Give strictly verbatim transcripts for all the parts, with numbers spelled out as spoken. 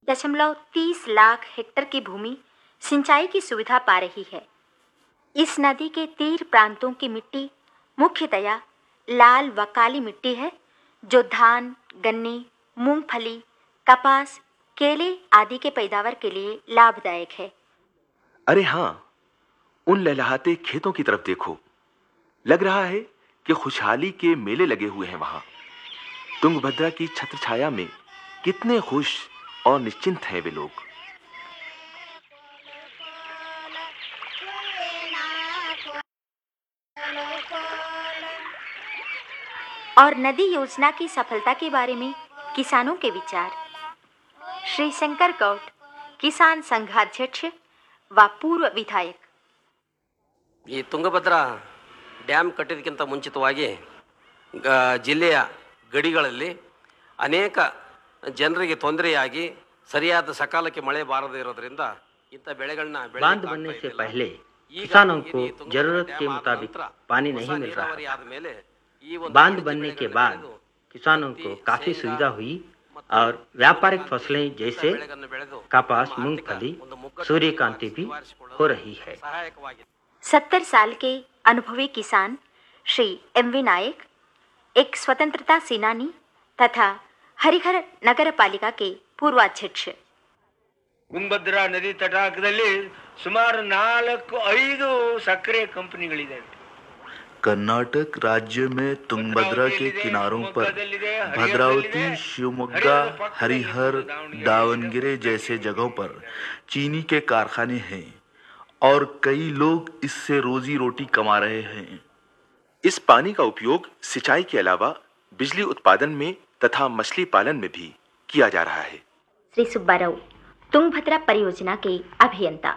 दशमलव तीस लाख हेक्टेयर की भूमि सिंचाई की सुविधा पा रही है। इस नदी के तीर प्रांतों की मिट्टी मुख्यतया लाल व काली मिट्टी है, जो धान, गन्ने, मूंगफली, कपास, केले आदि के पैदावार के लिए लाभदायक है। अरे हाँ, उन लहलहाते खेतों की तरफ देखो। लग रहा है कि खुशहाली के मेले लगे हुए हैं वहां। तुंगभद्रा की छत्र छाया में कितने खुश और निश्चिंत हैं वे लोग। और नदी योजना की सफलता के बारे में किसानों के विचार। श्री शंकर गौड़, किसान संघाध्यक्ष व पूर्व विधायक। ಈ ತುಂಗಭದ್ರಾ ಡ್ಯಾಮ್ ಕಟ್ಟಿದಕ್ಕಿಂತ ಮುಂಚಿತವಾಗಿ ಜಿಲ್ಲೆಯ ಗಡಿಗಳಲ್ಲಿ ಅನೇಕ ಜನರಿಗೆ ತೊಂದರೆಯಾಗಿ ಸರಿಯಾದ ಸಕಾಲಕ್ಕೆ ಮಳೆ ಬಾರದೇ ಇರೋದ್ರಿಂದ ಇಂಥ ಬೆಳೆಗಳನ್ನ बांध बनने से पहले किसानों को जरूरत के मुताबिक पानी नहीं मिल रहा था। बांध बनने के बाद किसानों को काफी सुविधा हुई और व्यापारिक फसलें जैसे कपास, मूंगफली, सूर्यकांति भी हो रही है। सत्तर साल के अनुभवी किसान श्री एम वी नायक, एक स्वतंत्रता सेनानी तथा हरिहर नगर पालिका के पूर्वाध्यक्ष। ತುಂಗಭದ್ರಾ ನದಿ ತಟಾಕದಲ್ಲಿ ಸುಮಾರು ನಾಲ್ಕು ಐದು ಸಕ್ಕರೆ ಕಂಪನಿಗಳಿವೆ। कर्नाटक राज्य में तुंगभद्रा के किनारों पर भद्रावती, शिवमोगा, हरिहर, दावणगेरे जैसे जगहों पर चीनी के कारखाने हैं और कई लोग इससे रोजी रोटी कमा रहे हैं। इस पानी का उपयोग सिंचाई के अलावा बिजली उत्पादन में तथा मछली पालन में भी किया जा रहा है। श्री सुब्बाराव, तुंगभद्रा परियोजना के अभियंता।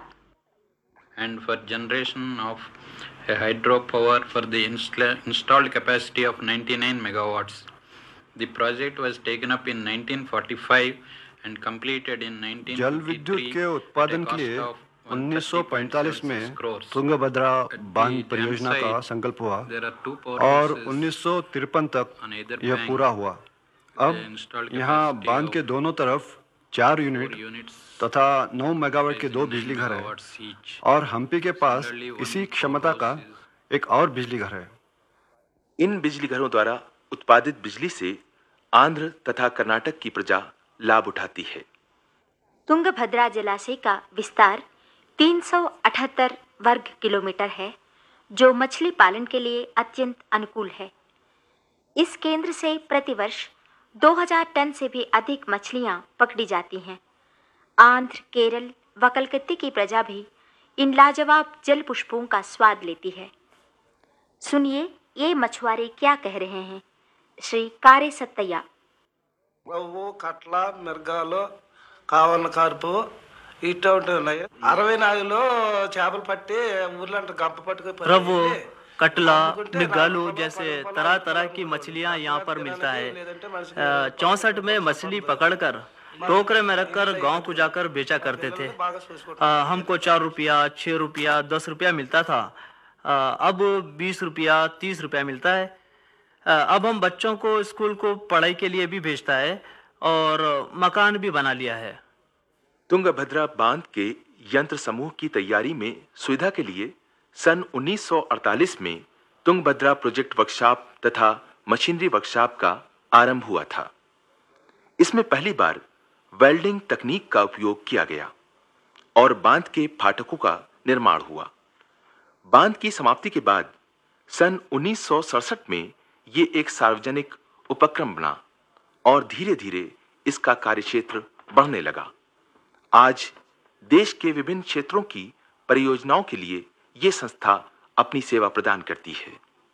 And for generation of a hydropower for the installed capacity of ninety-nine megawatts. The project was taken up in nineteen forty-five and completed in nineteen fifty-three. जल विद्युत के उत्पादन के लिए उन्नीस सौ पैंतालीस में तुंगभद्रा बांध परियोजना का संकल्प हुआ और उन्नीस सौ तिरपन तक यह पूरा हुआ। अब यहाँ बांध के दोनों तरफ चार यूनिट तथा नौ मेगावाट के दो बिजली घर है और हम्पी के पास इसी क्षमता का एक और बिजली घर है। इन बिजली घरों द्वारा उत्पादित बिजली से आंध्र तथा कर्नाटक की प्रजा लाभ उठाती है। तुंगभद्रा जलाशय का विस्तार तीन सौ अठहत्तर वर्ग किलोमीटर है, जो मछली पालन के लिए अत्यंत अनुकूल है। इस केंद्र से प्रतिवर्ष दो हज़ार टन से भी अधिक मछलियां पकड़ी जाती हैं। आंध्र, केरल व कलकत्ते की प्रजा भी इन लाजवाब जल पुष्पों का स्वाद लेती है। सुनिए ये मछुआरे क्या कह रहे हैं। श्री कारे सत्तయ్య। वो कटला मृगालो कावन कार्पो ఇటువంటి ఉన్నాయి అరవై నాలుగులో చేపలు పట్టి ఊర్లంట గంప పట్టుకొని रवो, कटला, मृगालू जैसे तरह तरह की मछलियां यहाँ पर मिलता है। चौसठ में मछली पकड़कर टोकरे में रखकर गांव को जाकर बेचा करते थे। आ, हमको चार रुपया, छः रुपया, दस रुपया मिलता था। आ, अब बीस रुपया, तीस रुपया मिलता है। आ, अब हम बच्चों को स्कूल को पढ़ाई के लिए भी भेजता है और मकान भी बना लिया है। तुंगभद्रा बांध के यंत्र समूह की तैयारी में सुविधा के लिए सन उन्नीस सौ अड़तालीस में तुंगभद्रा प्रोजेक्ट वर्कशॉप तथा मशीनरी वर्कशॉप का आरंभ हुआ था। इसमें पहली बार वेल्डिंग तकनीक का उपयोग किया गया और बांध के फाटकों का निर्माण हुआ। बांध की समाप्ति के बाद सन उन्नीस सौ सड़सठ में ये एक सार्वजनिक उपक्रम बना और धीरे धीरे इसका कार्यक्षेत्र बढ़ने लगा। आज देश के विभिन्न क्षेत्रों की परियोजनाओं के लिए ये संस्था अपनी सेवा प्रदान करती है।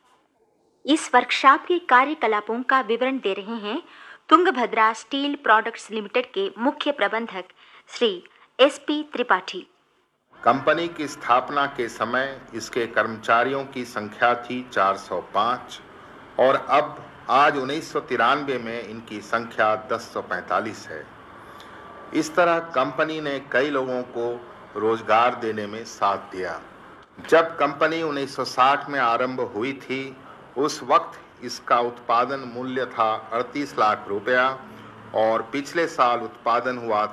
इस वर्कशॉप के कार्यकलापों का विवरण दे रहे हैं तुंगभद्रा स्टील प्रोडक्ट्स लिमिटेड के मुख्य प्रबंधक Shri S P Tripathi. Company की स्थापना के समय इसके कर्मचारियों की संख्या थी चार सौ पाँच और अब आज उन्नीस सौ तिरानवे में इनकी संख्या दस सौ पैंतालीस है। इस तरह कंपनी ने कई लोगों को रोजगार देने में साथ दिया। जब कंपनी उन्नीस सौ साठ में आरंभ हुई थी, उस वक्त इसका उत्पादन मूल्य था अड़तीस लाख रुपया और पिछले साल उत्पादन हुआ